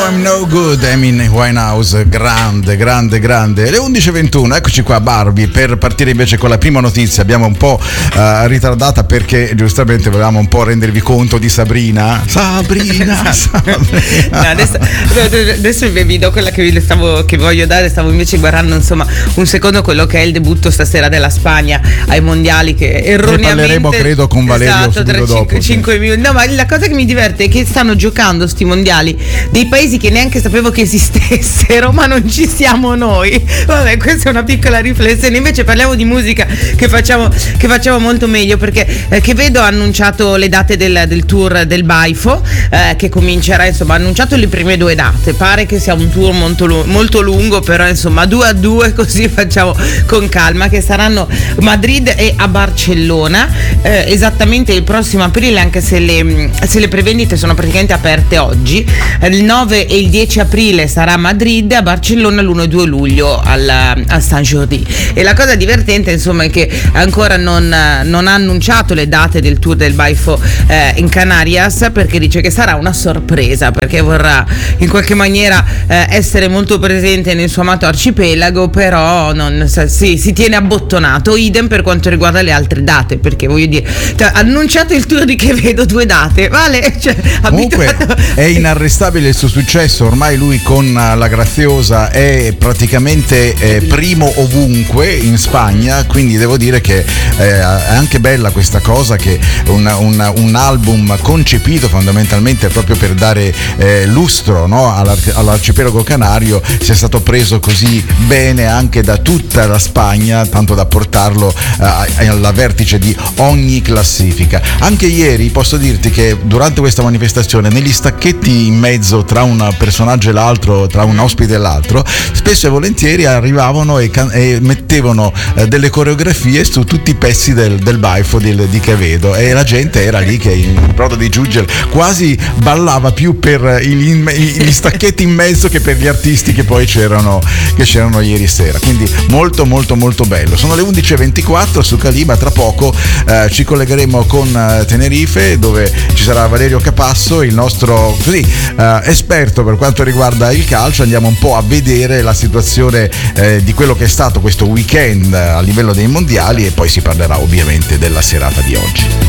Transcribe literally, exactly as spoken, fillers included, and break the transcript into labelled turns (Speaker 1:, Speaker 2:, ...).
Speaker 1: I'm No Good, Amy Winehouse, grande, grande, grande. Le undici e ventuno, eccoci qua Barbie, per partire invece con la prima notizia. Abbiamo un po' uh, ritardata perché giustamente volevamo un po' rendervi conto di Sabrina. Sabrina, Sabrina.
Speaker 2: No, adesso, adesso vi do quella che vi stavo, che voglio dare. Stavo invece guardando insomma un secondo quello che è il debutto stasera della Spagna ai mondiali, che erroneamente
Speaker 1: ne parleremo credo con Valerio,
Speaker 2: esatto,
Speaker 1: subito
Speaker 2: tra
Speaker 1: dopo,
Speaker 2: cinque
Speaker 1: sì.
Speaker 2: minuti. No, ma la cosa che mi diverte è che stanno giocando sti mondiali dei paesi che neanche sapevo che esistessero, ma non ci siamo noi. Vabbè, questa è una piccola riflessione. Invece parliamo di musica che facciamo, che facciamo molto meglio, perché eh, Quevedo ha annunciato le date del, del tour del Baifo, eh, che comincerà, insomma, ha annunciato le prime due date. Pare che sia un tour molto, molto lungo, però insomma due a due così facciamo con calma, che saranno Madrid e a Barcellona, eh, esattamente il prossimo aprile, anche se le, se le prevendite sono praticamente aperte oggi. Il nove e il dieci aprile sarà a Madrid, a Barcellona l'uno e due luglio al, al San Jordi. E la cosa divertente insomma è che ancora non, non ha annunciato le date del tour del Baifo eh, in Canarias, perché dice che sarà una sorpresa, perché vorrà in qualche maniera eh, essere molto presente nel suo amato arcipelago, però non, sì, si tiene abbottonato. Idem per quanto riguarda le altre date, perché voglio dire, cioè, annunciato il tour di Quevedo, due date, vale? Cioè,
Speaker 1: comunque
Speaker 2: abituato...
Speaker 1: è inarrestabile il suo successo, ormai lui con la Graziosa è praticamente eh, primo ovunque in Spagna, quindi devo dire che eh, è anche bella questa cosa, che un, un, un album concepito fondamentalmente proprio per dare eh, lustro, no, all'arcipelago canario sia stato preso così bene anche da tutta la Spagna, tanto da portarlo eh, alla vertice di ogni classifica. Anche ieri posso dirti che durante questa manifestazione, negli stacchetti in mezzo tra un personaggio e l'altro, tra un ospite e l'altro, spesso e volentieri arrivavano e, can- e mettevano eh, delle coreografie su tutti i pezzi del, del Baifo di, di Quevedo, e la gente era lì che in prodo di giugel quasi ballava più per gli, gli stacchetti in mezzo che per gli artisti che poi c'erano, che c'erano ieri sera. Quindi molto molto molto bello. Sono le undici e ventiquattro su Caliba. Tra poco eh, ci collegheremo con eh, Tenerife, dove ci sarà Valerio Capasso, il nostro così eh, esperto per quanto riguarda il calcio. Andiamo un po' a vedere la situazione eh, di quello che è stato questo weekend a livello dei mondiali, e poi si parlerà ovviamente della serata di oggi.